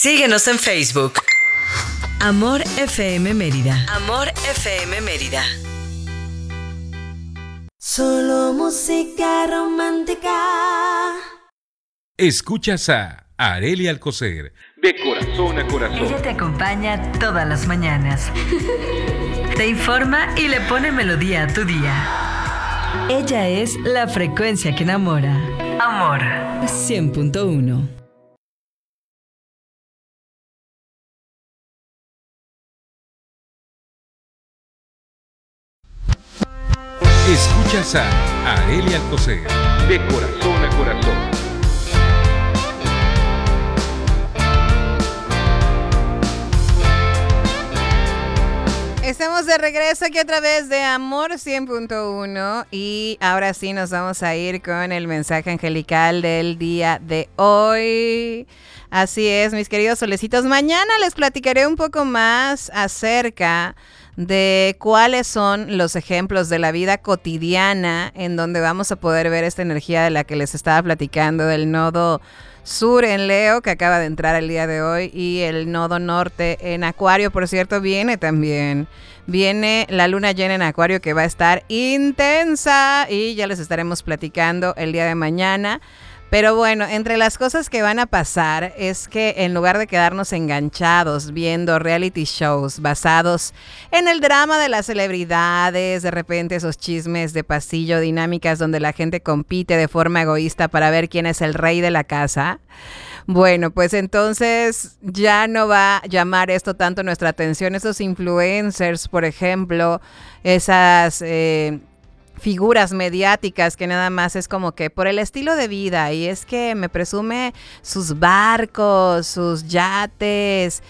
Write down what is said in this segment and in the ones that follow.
Síguenos en Facebook. Amor FM Mérida. Amor FM Mérida. Solo música romántica. Escuchas a Arely Alcocer, de corazón a corazón. Ella te acompaña todas las mañanas. Te informa y le pone melodía a tu día. Ella es la frecuencia que enamora. Amor 100.1. Escuchas a Arely Alcocer, de corazón a corazón. Estamos de regreso aquí a través de Amor 100.1 y ahora sí nos vamos a ir con el mensaje angelical del día de hoy. Así es, mis queridos solecitos. Mañana les platicaré un poco más acerca de cuáles son los ejemplos de la vida cotidiana en donde vamos a poder ver esta energía de la que les estaba platicando, del nodo sur en Leo, que acaba de entrar el día de hoy, y el nodo norte en Acuario, por cierto, viene también. Viene la luna llena en Acuario, que va a estar intensa y ya les estaremos platicando el día de mañana. Pero bueno, entre las cosas que van a pasar es que en lugar de quedarnos enganchados viendo reality shows basados en el drama de las celebridades, de repente esos chismes de pasillo, dinámicas donde la gente compite de forma egoísta para ver quién es el rey de la casa, bueno, pues entonces ya no va a llamar esto tanto nuestra atención. Esos influencers, por ejemplo, esas figuras mediáticas que nada más es como que por el estilo de vida, y es que me presume sus barcos, sus yates,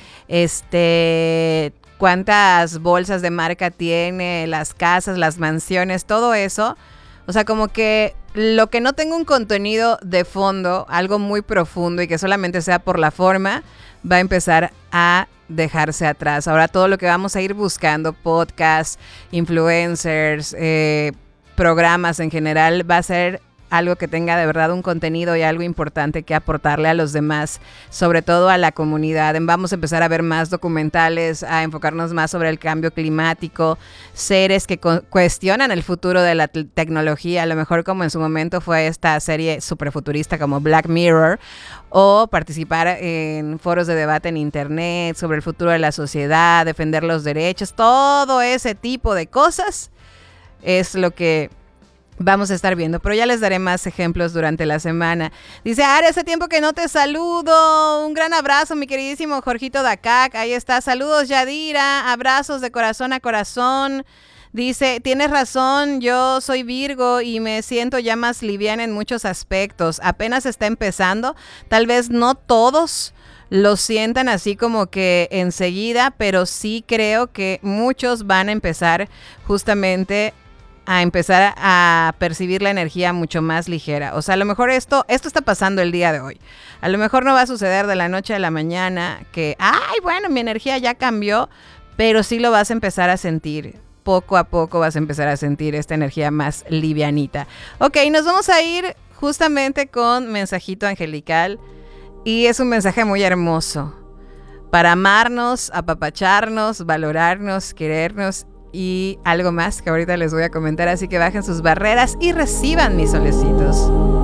cuántas bolsas de marca tiene, las casas, las mansiones, todo eso. O sea, como que lo que no tenga un contenido de fondo, algo muy profundo y que solamente sea por la forma, va a empezar a dejarse atrás. Ahora todo lo que vamos a ir buscando, podcasts, influencers, programas en general, va a ser algo que tenga de verdad un contenido y algo importante que aportarle a los demás, sobre todo a la comunidad. Vamos a empezar a ver más documentales, a enfocarnos más sobre el cambio climático, seres que cuestionan el futuro de la tecnología, a lo mejor como en su momento fue esta serie superfuturista como Black Mirror, o participar en foros de debate en internet sobre el futuro de la sociedad, defender los derechos, todo ese tipo de cosas es lo que vamos a estar viendo, pero ya les daré más ejemplos durante la semana. Dice, Ari, hace tiempo que no te saludo. Un gran abrazo, mi queridísimo Jorgito Dacac. Ahí está. Saludos, Yadira. Abrazos de corazón a corazón. Dice, tienes razón, yo soy Virgo y me siento ya más liviana en muchos aspectos. Apenas está empezando. Tal vez no todos lo sientan así como que enseguida, pero sí creo que muchos van a empezar justamente a empezar a percibir la energía mucho más ligera. O sea, a lo mejor esto está pasando el día de hoy. A lo mejor no va a suceder de la noche a la mañana que, ay, bueno, mi energía ya cambió, pero sí lo vas a empezar a sentir. Poco a poco vas a empezar a sentir esta energía más livianita. Ok, nos vamos a ir justamente con mensajito angelical y es un mensaje muy hermoso para amarnos, apapacharnos, valorarnos, querernos y algo más que ahorita les voy a comentar, así que bajen sus barreras y reciban mis solecitos.